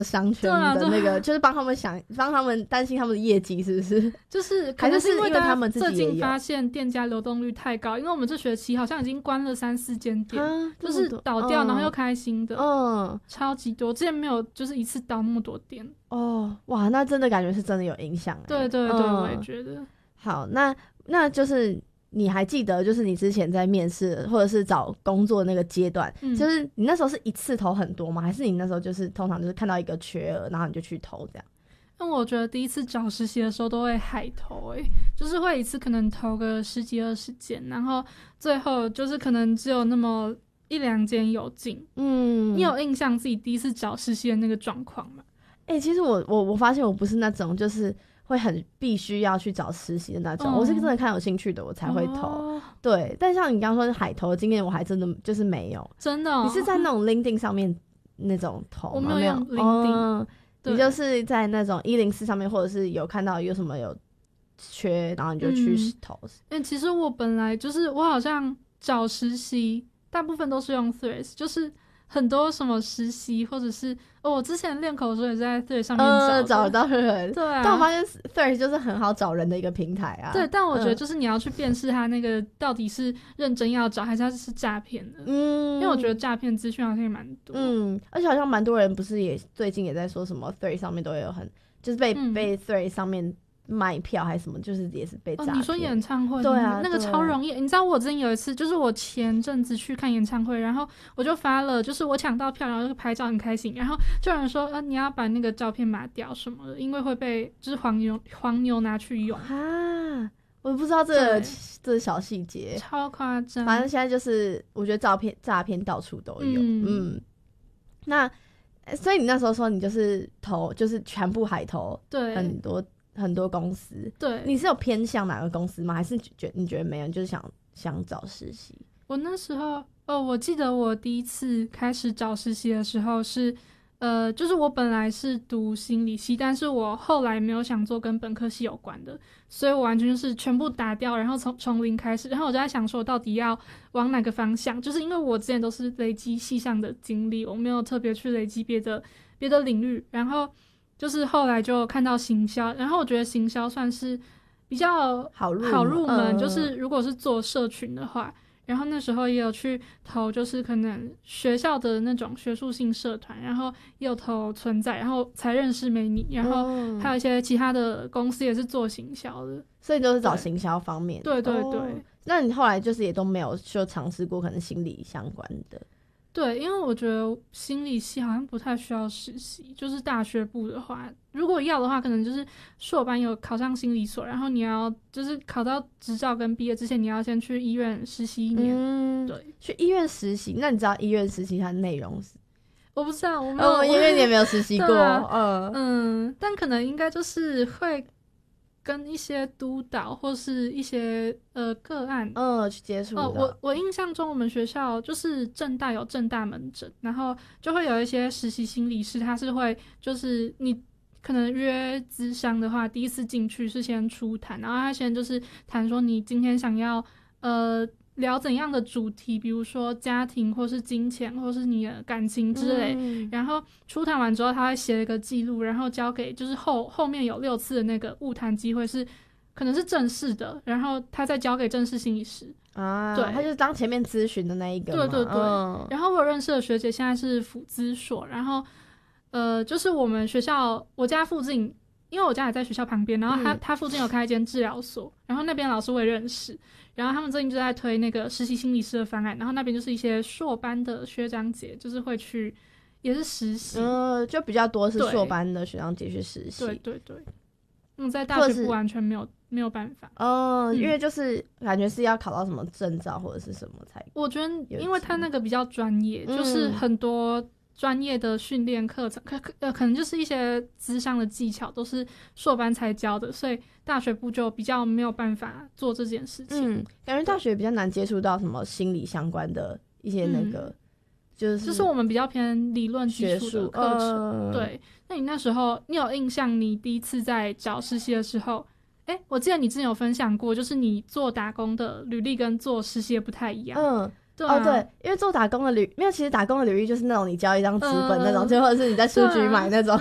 商圈的那个，就是帮他们担心他们的业绩，是不是？ 就是可能是因为他们自己也有最近发现店家流动率太高，因为我们这学期好像已经关了3-4间店，就是倒掉，然后又开新的，超级多。之前没有就是一次倒那么多店。 哇，那真的感觉是真的有影响。 对对对，我也觉得。 好，那就是你还记得，就是你之前在面试或者是找工作那个阶段，就是你那时候是一次投很多吗？还是你那时候就是通常就是看到一个缺额，然后你就去投这样？ 因为我觉得第一次找实习的时候都会海投，就是会一次可能投个10几20间，然后最后就是可能只有那么1-2间有进。你有印象自己第一次找实习的那个状况吗？ 其实我发现我不是那种就是会很必须要去找实习的那种，我是真的看有兴趣的我才会投。对，但像你刚刚说的海投的经验，我还真的就是没有。 真的？ 你是在那种 LinkedIn 上面那种投吗？ 我没有用 LinkedIn。 你就是在那种104上面，或者是有看到有什么有缺，然后你就去投。 其实我本来就是我好像找实习大部分都是用 Threads， 就是很多什么实习或者是我之前练口说也是在 Threads 上面找到人。 对啊， 但我发现 Threads 就是很好找人的一个平台啊。 对，但我觉得就是你要去辨识他那个到底是认真要找还是他是诈骗的。因为我觉得诈骗资讯好像也蛮多。 而且好像蛮多人不是也最近也在说什么 Threads 上面都有就是被 Threads 上面卖票还是什么，就是也是被诈骗。 你说演唱会？ 对啊， 那个超容易。你知道我之前有一次，就是我前阵子去看演唱会，然后我就发了，就是我抢到票，然后就拍照很开心，然后就有人说你要把那个照片码掉什么的，因为会被就是黄牛拿去用啊。我不知道这个小细节， 超夸张。 反正现在就是我觉得诈骗到处都有。那所以你那时候说你就是投就是全部海投，对，很多公司。对，你是有偏向哪个公司吗？还是你觉得没有，你就是想找实习？ 我那时候我记得我第一次开始找实习的时候是就是我本来是读心理系，但是我后来没有想做跟本科系有关的，所以我完全就是全部打掉，然后从零开始。然后我就在想说，我到底要往哪个方向？就是因为我之前都是累积系上的经历，我没有特别去累积别的领域。然后就是后来就看到行销，然后我觉得行销算是比较好入门，就是如果是做社群的话。然后那时候也有去投，就是可能学校的那种学术性社团，然后也有投存在，然后才认识美妮，然后还有一些其他的公司也是做行销的， 所以都是找行销方面。 对对对。 那你后来就是也都没有就尝试过可能心理相关的？ 对，因为我觉得心理系好像不太需要实习，就是大学部的话，如果要的话，可能就是硕班有考上心理所，然后你要就是考到执照跟毕业之前，你要先去医院实习1年。对， 去医院实习。那你知道医院实习它的内容是？ 我不知道，我没有， 因为你也没有实习过。 但可能应该就是会跟一些督导或是一些个案去接触。 我印象中我们学校就是政大有政大门诊，然后就会有一些实习心理师，他是会就是你可能约咨商的话，第一次进去是先初谈，然后他先就是谈说你今天想要聊怎样的主题，比如说家庭或是金钱或是你的感情之类。然后初谈完之后他会写一个记录，然后交给就是后面有6次的那个晤谈机会是可能是正式的，然后他再交给正式心理师啊。对，他就是当前面咨询的那一个嘛。 对对对。然后我有认识的学姐现在是辅咨所，然后就是我们学校我家附近，因为我家也在学校旁边，然后他附近有开一间治疗所，然后那边老师我也认识，然后他们最近就在推那个实习心理师的方案，然后那边就是一些硕班的学长姐就是会去也是实习。 就比较多是硕班的学长姐去实习。 对对对。在大学部完全没有办法。 因为就是感觉是要考到什么证照或者是什么才。 我觉得因为他那个比较专业，就是很多专业的训练课程，可能就是一些咨商的技巧都是硕班才教的，所以大学部就比较没有办法做这件事情。 感觉大学比较难接触到什么心理相关的一些那个， 就是我们比较偏理论基础的课程。对，那你那时候你有印象你第一次在找实习的时候，我记得你之前有分享过，就是你做打工的履历跟做实习也不太一样。 对啊， 对，因为做打工的没有，其实打工的履历就是那种你交一张纸本那种，就或者是你在书局买那种。